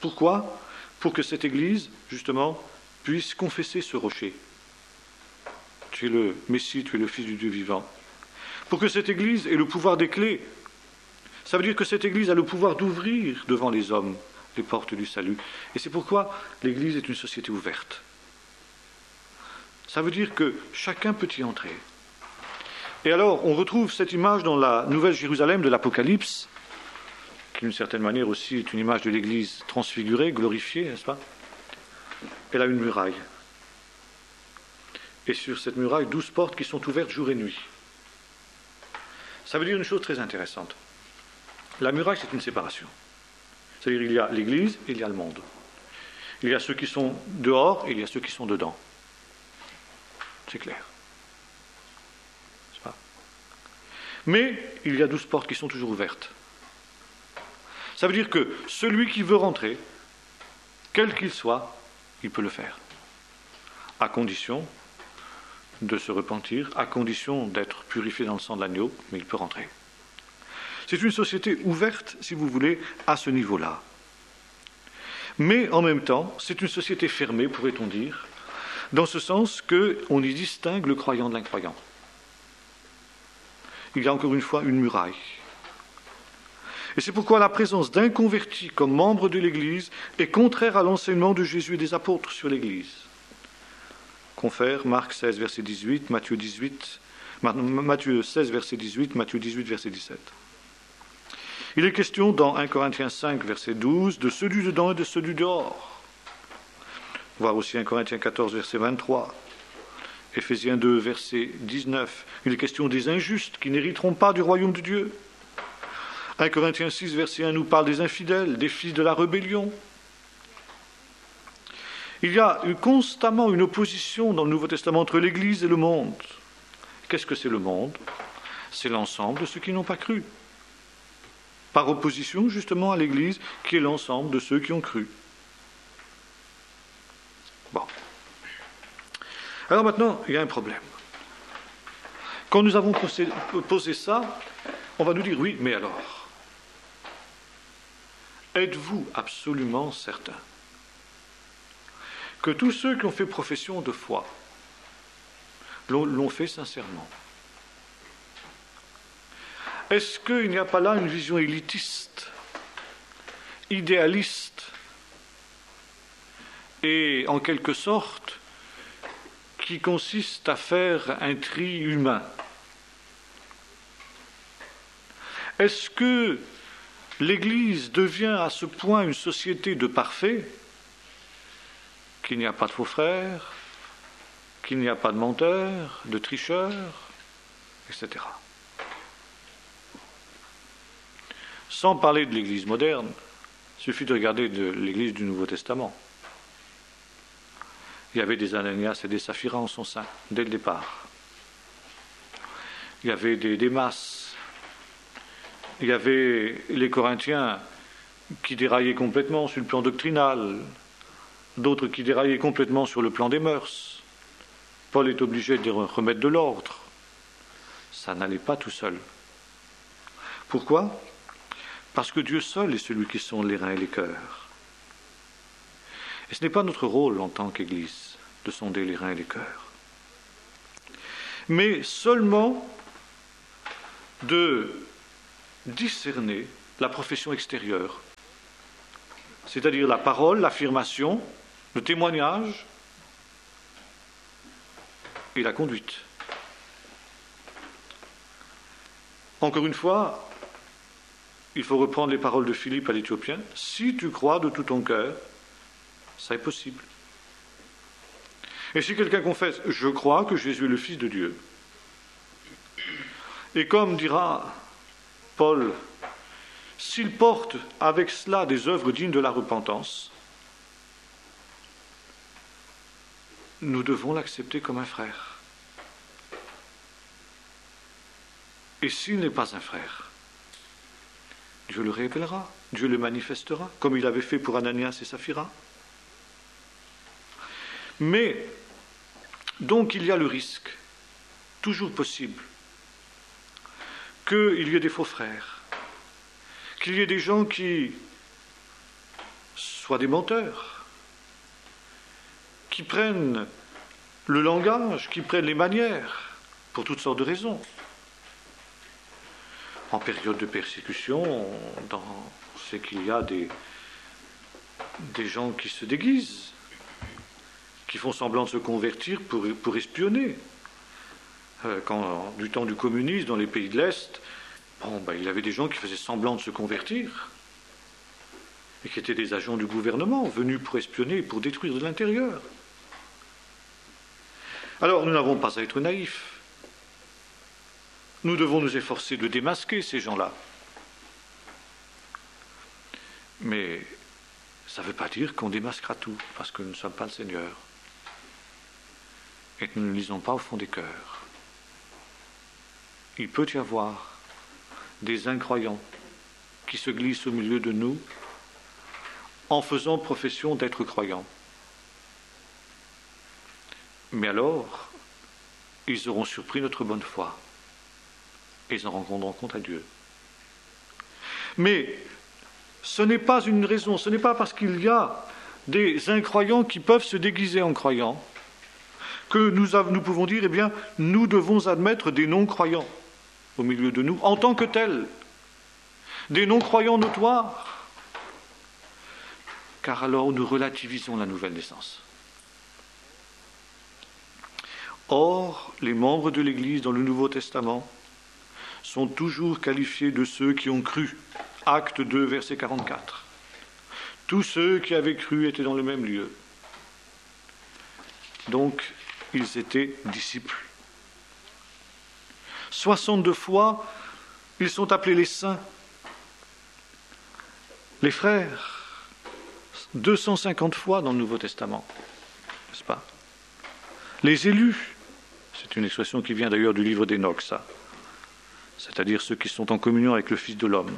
Pour que cette Église, justement, puisse confesser ce rocher. Tu es le Messie, tu es le Fils du Dieu vivant. Pour que cette Église ait le pouvoir des clés. Ça veut dire que cette Église a le pouvoir d'ouvrir devant les hommes les portes du salut. Et c'est pourquoi l'Église est une société ouverte. Ça veut dire que chacun peut y entrer. Et alors, on retrouve cette image dans la Nouvelle Jérusalem de l'Apocalypse, qui d'une certaine manière aussi est une image de l'Église transfigurée, glorifiée, n'est-ce pas ? Elle a une muraille. Et sur cette muraille, douze portes qui sont ouvertes jour et nuit. Ça veut dire une chose très intéressante. La muraille, c'est une séparation. C'est-à-dire qu'il y a l'Église et il y a le monde. Il y a ceux qui sont dehors et il y a ceux qui sont dedans. C'est clair. Mais il y a douze portes qui sont toujours ouvertes. Ça veut dire que celui qui veut rentrer, quel qu'il soit, il peut le faire. À condition de se repentir, à condition d'être purifié dans le sang de l'agneau, mais il peut rentrer. C'est une société ouverte, si vous voulez, à ce niveau-là. Mais en même temps, c'est une société fermée, pourrait-on dire, dans ce sens qu'on y distingue le croyant de l'incroyant. Il y a encore une fois une muraille. Et c'est pourquoi la présence d'inconvertis comme membres de l'Église est contraire à l'enseignement de Jésus et des apôtres sur l'Église. Confère Marc seize, verset dix-huit, Matthieu dix-huit, Matthieu seize, verset dix-huit, Matthieu dix-huit, verset dix-sept. Il est question dans un Corinthiens cinq, verset douze, de ceux du dedans et de ceux du dehors. Voir aussi un Corinthiens quatorze, verset vingt-trois. Éphésiens deux, verset dix-neuf, il est question des injustes qui n'hériteront pas du royaume de Dieu. un Corinthiens six, verset un nous parle des infidèles, des fils de la rébellion. Il y a eu constamment une opposition dans le Nouveau Testament entre l'Église et le monde. Qu'est-ce que c'est le monde ? C'est l'ensemble de ceux qui n'ont pas cru. Par opposition justement à l'Église qui est l'ensemble de ceux qui ont cru. Bon. Alors maintenant, il y a un problème. Quand nous avons posé, posé ça, on va nous dire, oui, mais alors, êtes-vous absolument certain que tous ceux qui ont fait profession de foi l'ont, l'ont fait sincèrement ? Est-ce qu'il n'y a pas là une vision élitiste, idéaliste, et en quelque sorte qui consiste à faire un tri humain? Est-ce que l'Église devient à ce point une société de parfaits, qu'il n'y a pas de faux frères, qu'il n'y a pas de menteurs, de tricheurs, et cetera. Sans parler de l'Église moderne, il suffit de regarder de l'Église du Nouveau Testament. Il y avait des Ananias et des Saphira en son sein, dès le départ. Il y avait des Démas. Il y avait les Corinthiens qui déraillaient complètement sur le plan doctrinal, d'autres qui déraillaient complètement sur le plan des mœurs. Paul est obligé de remettre de l'ordre. Ça n'allait pas tout seul. Pourquoi ? Parce que Dieu seul est celui qui sonde les reins et les cœurs. Et ce n'est pas notre rôle en tant qu'Église de sonder les reins et les cœurs. mais seulement de discerner la profession extérieure, c'est-à-dire la parole, l'affirmation, le témoignage et la conduite. Encore une fois, il faut reprendre les paroles de Philippe à l'Éthiopien. Si tu crois de tout ton cœur, ça est possible. Et si quelqu'un confesse, je crois que Jésus est le Fils de Dieu, et comme dira Paul, s'il porte avec cela des œuvres dignes de la repentance, nous devons l'accepter comme un frère. Et s'il n'est pas un frère, Dieu le révélera, Dieu le manifestera, comme il avait fait pour Ananias et Saphira. Mais, donc il y a le risque, toujours possible, qu'il y ait des faux frères, qu'il y ait des gens qui soient des menteurs, qui prennent le langage, qui prennent les manières, pour toutes sortes de raisons. En période de persécution, on sait qu'il y a des, des gens qui se déguisent, qui font semblant de se convertir pour, pour espionner. Euh, quand, du temps du communisme, dans les pays de l'Est, bon, ben, il y avait des gens qui faisaient semblant de se convertir et qui étaient des agents du gouvernement, venus pour espionner et pour détruire de l'intérieur. Alors, nous n'avons pas à être naïfs. Nous devons nous efforcer de démasquer ces gens-là. Mais ça ne veut pas dire qu'on démasquera tout, parce que nous ne sommes pas le Seigneur. Et que nous ne lisons pas au fond des cœurs. Il peut y avoir des incroyants qui se glissent au milieu de nous en faisant profession d'être croyants. Mais alors, ils auront surpris notre bonne foi. Et ils en rendront compte à Dieu. Mais ce n'est pas une raison, ce n'est pas parce qu'il y a des incroyants qui peuvent se déguiser en croyants que nous, nous pouvons dire, eh bien, nous devons admettre des non-croyants au milieu de nous, en tant que tels, des non-croyants notoires, car alors nous relativisons la nouvelle naissance. Or, les membres de l'Église dans le Nouveau Testament sont toujours qualifiés de ceux qui ont cru. Acte deux, verset quarante-quatre. Tous ceux qui avaient cru étaient dans le même lieu. Donc, ils étaient disciples. soixante-deux fois, ils sont appelés les saints, les frères. deux cent cinquante fois dans le Nouveau Testament, n'est-ce pas? Les élus, c'est une expression qui vient d'ailleurs du livre d'Enoch, ça. C'est-à-dire ceux qui sont en communion avec le Fils de l'homme.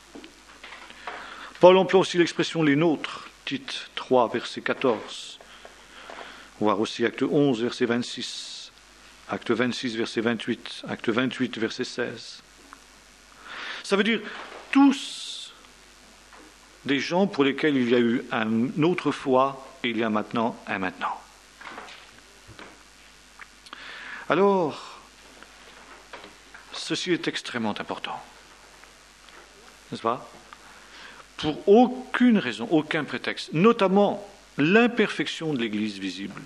Paul emploie aussi l'expression les nôtres, Tite trois, verset quatorze, voire aussi acte onze, verset vingt-six, acte vingt-six, verset vingt-huit, acte vingt-huit, verset seize. Ça veut dire tous des gens pour lesquels il y a eu un autrefois et il y a maintenant un maintenant. Alors, ceci est extrêmement important, n'est-ce pas? Pour aucune raison, aucun prétexte, notamment l'imperfection de l'Église visible,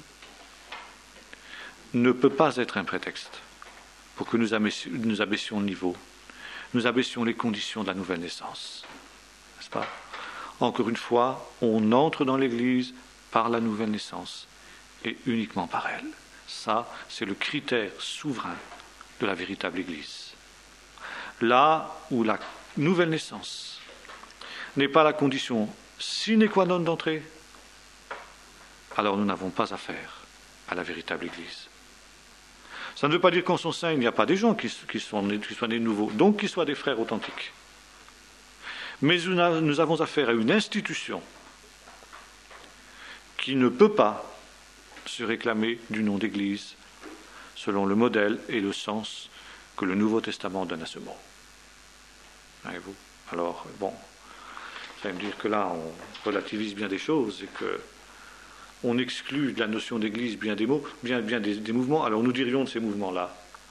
ne peut pas être un prétexte pour que nous abaissions, nous abaissions le niveau, nous abaissions les conditions de la nouvelle naissance, n'est-ce pas? Encore une fois, on entre dans l'Église par la nouvelle naissance et uniquement par elle. Ça, c'est le critère souverain de la véritable Église. Là où la nouvelle naissance n'est pas la condition sine qua non d'entrée, alors nous n'avons pas affaire à la véritable Église. Ça ne veut pas dire qu'en son sein, il n'y a pas des gens qui, qui, sont nés, qui soient nés nouveaux, donc qui soient des frères authentiques. Mais nous avons affaire à une institution qui ne peut pas se réclamer du nom d'Église selon le modèle et le sens que le Nouveau Testament donne à ce mot. Voyez-vous? Alors, bon, ça veut me dire que là, on relativise bien des choses et que on exclut de la notion d'Église bien des mots, bien, bien des, des mouvements. Alors nous dirions de ces mouvements-là,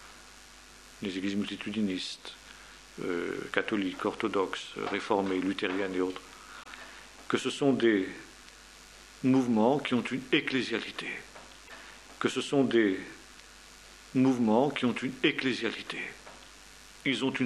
les églises multitudinistes, euh, catholiques, orthodoxes, réformées, luthériennes et autres, que ce sont des mouvements qui ont une ecclésialité, que ce sont des mouvements qui ont une ecclésialité. Ils ont une